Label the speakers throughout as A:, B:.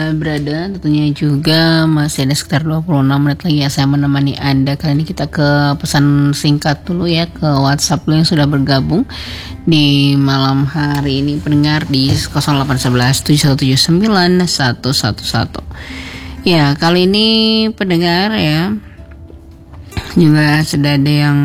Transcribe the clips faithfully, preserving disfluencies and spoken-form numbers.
A: Dan berada tentunya juga masih ada sekitar dua puluh enam menit lagi ya saya menemani Anda. Kali ini kita ke pesan singkat dulu ya, ke WhatsApp dulu yang sudah bergabung di malam hari ini pendengar di nol delapan satu satu tujuh satu tujuh sembilan satu satu satu. Ya, kali ini pendengar ya juga sudah ada yang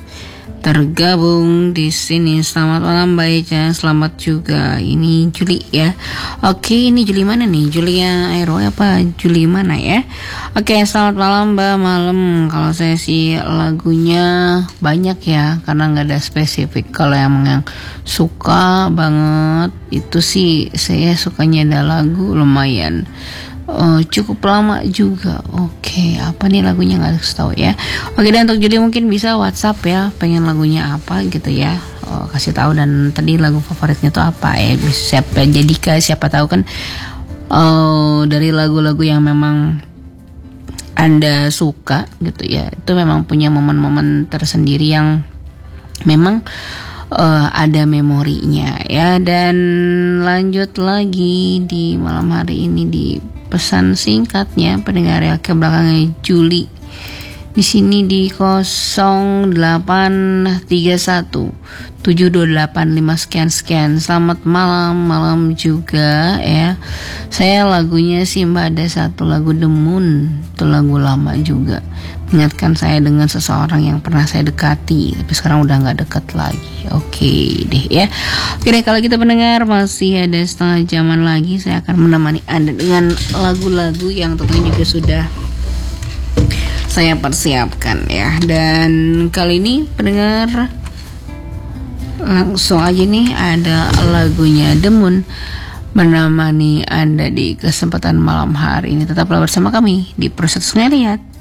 A: tergabung di sini. Selamat malam Mbak Eca, selamat juga. Ini Juli ya. Oke, ini Juli mana nih? Julia Aero apa? Juli mana ya? Oke, selamat malam Mbak. Malam. Kalau saya sih lagunya banyak ya, karena nggak ada spesifik. Kalau yang yang suka banget itu sih saya sukanya ada lagu lumayan Oh, cukup lama juga. Oke, apa nih lagunya nggak tahu ya. Oke, dan untuk Juli mungkin bisa WhatsApp ya, pengen lagunya apa gitu ya. Oh, kasih tahu, dan tadi lagu favoritnya tuh apa ya. Siapa jadi ke siapa tahu kan oh, dari lagu-lagu yang memang Anda suka gitu ya. Itu memang punya momen-momen tersendiri yang memang uh, ada memorinya ya. Dan lanjut lagi di malam hari ini di pesan singkatnya pendengar ya, ke belakangnya Juli di sini di nol delapan tiga satu tujuh dua delapan lima sekian sekian. Selamat malam, malam juga ya. Saya lagunya sih Mbak ada satu lagu The Moon, itu lagu lama juga, mengingatkan saya dengan seseorang yang pernah saya dekati tapi sekarang udah nggak deket lagi. Oke deh ya. Oke deh, kalau kita mendengar masih ada setengah jaman lagi, saya akan menemani Anda dengan lagu-lagu yang tentunya juga sudah saya persiapkan ya. Dan kali ini pendengar langsung aja nih ada lagunya The Moon menemani Anda di kesempatan malam hari ini. Tetaplah bersama kami di Proses Ngeliat.